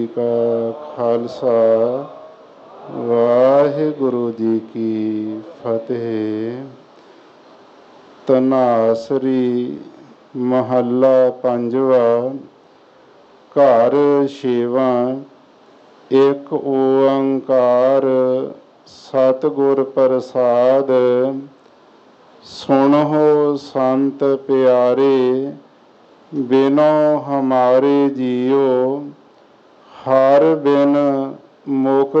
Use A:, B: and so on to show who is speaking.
A: ਜੀ ਕਾ ਖਾਲਸਾ ਵਾਹਿਗੁਰੂ ਜੀ ਕੀ ਫਤਿਹ। ਧਨਾਸਰੀ ਮਹੱਲਾ ਪੰਜਵਾ। ਘਰ ਛੇਵਾਂ। ਇੱਕ ਓੰਕਾਰ ਸਤਿਗੁਰ ਪ੍ਰਸਾਦ। ਸੁਣਹੁ ਸੰਤ ਪਿਆਰੇ, ਬਿਨੋ ਹਮਾਰੇ ਜੀਓ। ਹਰ ਬਿਨ ਮੁਕਤ